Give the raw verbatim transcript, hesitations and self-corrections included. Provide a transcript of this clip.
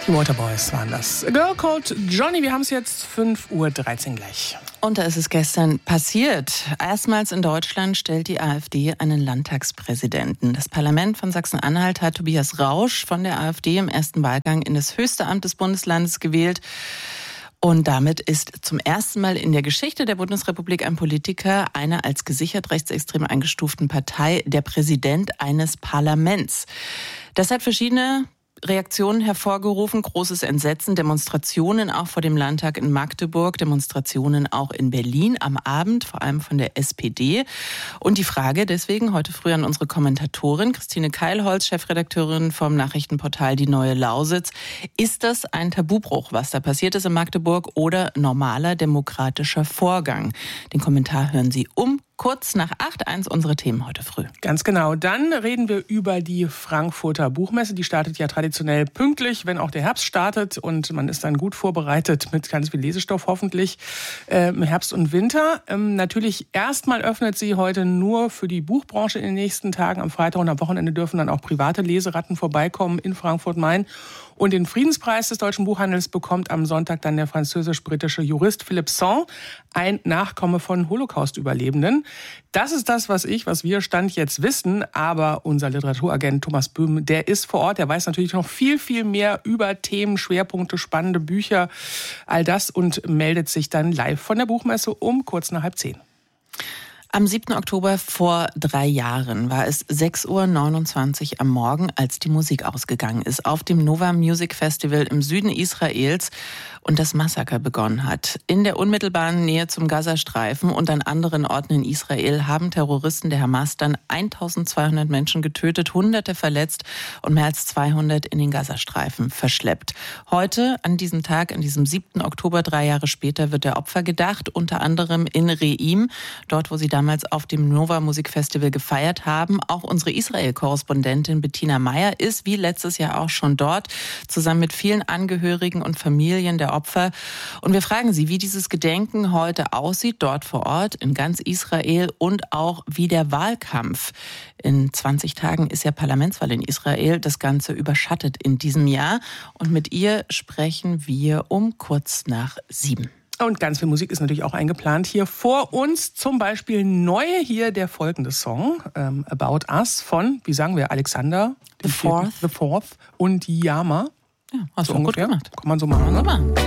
Die Waterboys waren das. A Girl Called Johnny, wir haben es jetzt fünf Uhr dreizehn gleich. Und da ist es gestern passiert. Erstmals in Deutschland stellt die AfD einen Landtagspräsidenten. Das Parlament von Sachsen-Anhalt hat Tobias Rausch von der AfD im ersten Wahlgang in das höchste Amt des Bundeslandes gewählt. Und damit ist zum ersten Mal in der Geschichte der Bundesrepublik ein Politiker einer als gesichert rechtsextrem eingestuften Partei der Präsident eines Parlaments. Das hat verschiedene Reaktionen hervorgerufen, großes Entsetzen, Demonstrationen auch vor dem Landtag in Magdeburg, Demonstrationen auch in Berlin am Abend, vor allem von der S P D. Und die Frage deswegen heute früh an unsere Kommentatorin Christine Keilholz, Chefredakteurin vom Nachrichtenportal Die Neue Lausitz. Ist das ein Tabubruch, was da passiert ist in Magdeburg, oder normaler demokratischer Vorgang? Den Kommentar hören Sie um kurz nach acht, eins unsere Themen heute früh. Ganz genau. Dann reden wir über die Frankfurter Buchmesse. Die startet ja traditionell pünktlich, wenn auch der Herbst startet. Und man ist dann gut vorbereitet mit ganz viel Lesestoff hoffentlich äh, im Herbst und Winter. Ähm, natürlich erstmal öffnet sie heute nur für die Buchbranche in den nächsten Tagen. Am Freitag und am Wochenende dürfen dann auch private Leseratten vorbeikommen in Frankfurt-Main. Und den Friedenspreis des deutschen Buchhandels bekommt am Sonntag dann der französisch-britische Jurist Philippe Saint, ein Nachkomme von Holocaust-Überlebenden. Das ist das, was ich, was wir Stand jetzt wissen. Aber unser Literaturagent Thomas Böhm, der ist vor Ort. Der weiß natürlich noch viel, viel mehr über Themen, Schwerpunkte, spannende Bücher, all das, und meldet sich dann live von der Buchmesse um kurz nach halb zehn. Am siebten Oktober vor drei Jahren war es sechs Uhr neunundzwanzig am Morgen, als die Musik ausgegangen ist auf dem Nova Music Festival im Süden Israels und das Massaker begonnen hat. In der unmittelbaren Nähe zum Gazastreifen und an anderen Orten in Israel haben Terroristen der Hamas dann eintausendzweihundert Menschen getötet, Hunderte verletzt und mehr als zweihundert in den Gazastreifen verschleppt. Heute, an diesem Tag, an diesem siebten Oktober, drei Jahre später, wird der Opfer gedacht, unter anderem in Reim, dort, wo sie damals auf dem Nova Music Festival gefeiert haben. Auch unsere Israel-Korrespondentin Bettina Meyer ist wie letztes Jahr auch schon dort, zusammen mit vielen Angehörigen und Familien der Opfer. Und wir fragen sie, wie dieses Gedenken heute aussieht, dort vor Ort in ganz Israel, und auch wie der Wahlkampf. In zwanzig Tagen ist ja Parlamentswahl in Israel. Das Ganze überschattet in diesem Jahr. Und mit ihr sprechen wir um kurz nach sieben. Und ganz viel Musik ist natürlich auch eingeplant hier vor uns. Zum Beispiel neu hier der folgende Song, ähm, About Us von, wie sagen wir, Alexander The Fourth. The Fourth und Yama. Ja, hast so du ungefähr. Gut gemacht. Kann man so machen, ne?